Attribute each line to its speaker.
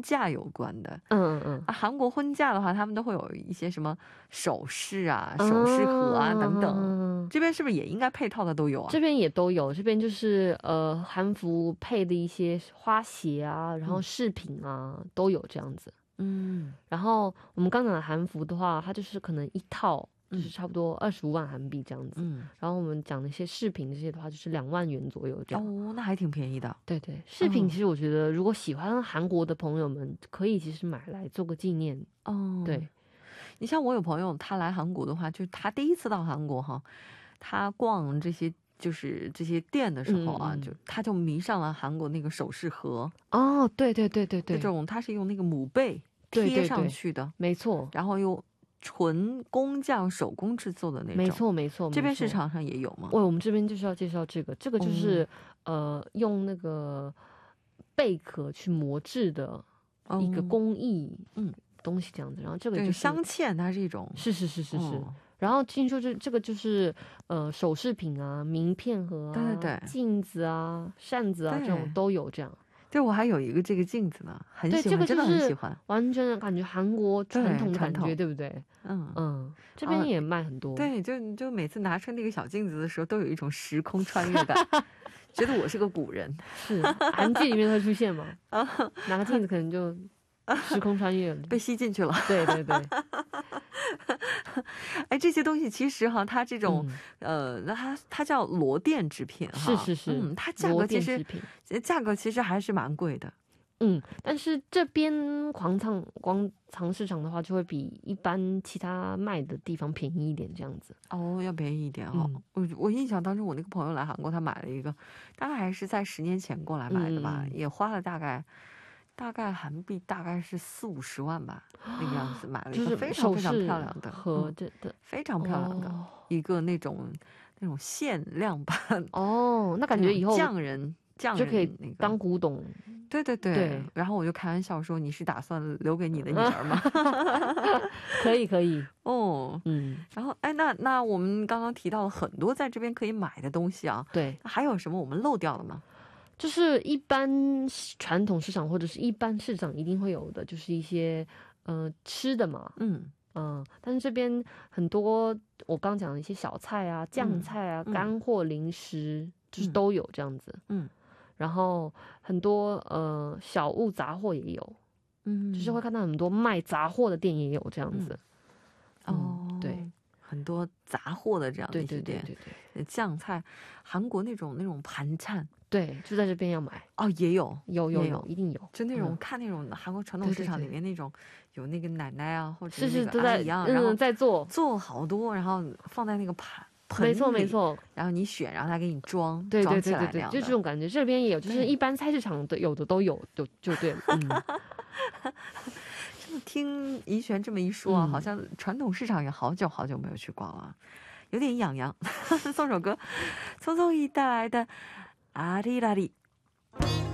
Speaker 1: 婚嫁有关的。韩国婚嫁的话，他们都会有一些什么首饰啊、首饰盒啊等等，这边是不是也应该配套的都有啊？
Speaker 2: 这边也都有，这边就是韩服配的一些花鞋啊，然后饰品啊都有这样子。然后我们刚讲的韩服的话，它就是可能一套就是差不多25万韩币这样子。然后我们讲的一些饰品这些的话，就是2万元左右这样。
Speaker 1: 哦，那还挺便宜的。
Speaker 2: 对对，饰品其实我觉得，如果喜欢韩国的朋友们，可以其实买来做个纪念。对，
Speaker 1: 你像我有朋友，他来韩国的话，就是他第一次到韩国哈，他逛这些就是这些店的时候啊，他就迷上了韩国那个首饰盒。
Speaker 2: 哦，对对对对对，
Speaker 1: 这种它是用那个母贝贴上去的，
Speaker 2: 没错，
Speaker 1: 然后又纯工匠手工制作的那种。
Speaker 2: 没错没错，
Speaker 1: 这边市场上也有吗？
Speaker 2: 我们这边就是要介绍这个就是用那个贝壳去磨制的一个工艺东西这样子。然后这个就是
Speaker 1: 镶嵌，它是一种是。
Speaker 2: 然后听说这个就是首饰品啊、名片盒啊、对，镜子啊、扇子啊这种都有这样。
Speaker 1: 对，我还有一个这个镜子呢，很喜欢，真的很喜欢，
Speaker 2: 完全的感觉韩国传统的感觉，对不对？这边也卖很多。
Speaker 1: 对，就每次拿出那个小镜子的时候，都有一种时空穿越感，觉得我是个古人。
Speaker 2: 是韩剧里面会出现吗？拿个镜子可能就时空穿越了，
Speaker 1: 被吸进去了。
Speaker 2: 对对对。
Speaker 1: 哎，这些东西其实哈，它这种它叫罗甸制品哈，
Speaker 2: 是，
Speaker 1: 它价格其实还是蛮贵的。
Speaker 2: 但是这边广场市场的话，就会比一般其他卖的地方便宜一点，这样子。
Speaker 1: 哦，要便宜一点哈。我印象当中，我那个朋友来韩国，他买了一个，大概还是在10年前过来买的吧，也花了大概韩币大概是40-50万吧，那个样子买了一个非常非常漂亮的
Speaker 2: 和
Speaker 1: 非常漂亮的一个那种限量版。
Speaker 2: 那感觉以后
Speaker 1: 匠人
Speaker 2: 就可以当古董。
Speaker 1: 对，然后我就开玩笑说，你是打算留给你的女儿吗？
Speaker 2: 可以
Speaker 1: 然后那我们刚刚提到了很多在这边可以买的东西啊，
Speaker 2: 对，
Speaker 1: 还有什么我们漏掉了吗？
Speaker 2: 就是一般传统市场或者是一般市场一定会有的，就是一些吃的嘛。但是这边很多我刚讲的一些小菜啊、酱菜啊、干货零食，就是都有这样子。然后很多小物杂货也有，就是会看到很多卖杂货的店也有这样子。对，
Speaker 1: 很多杂货的这样的一些店。
Speaker 2: 对，
Speaker 1: 酱菜，韩国那种盘菜，
Speaker 2: 对，就在这边要买。
Speaker 1: 也有，
Speaker 2: 一定有。
Speaker 1: 就那种看那种韩国传统市场里面那种有那个奶奶啊，或者
Speaker 2: 是
Speaker 1: 那个阿姨啊，然后
Speaker 2: 在做
Speaker 1: 好多，然后放在那个盆
Speaker 2: 没错，
Speaker 1: 然后你选，然后他给你装，
Speaker 2: 对，
Speaker 1: 装起来那样的，
Speaker 2: 就这种感觉。这边也有，就是一般菜市场的有的都有，就对了。
Speaker 1: 这么听怡璇这么一说啊，好像传统市场也好久好久没有去逛了，有点痒痒。送首歌，匆匆一带来的阿里拉里。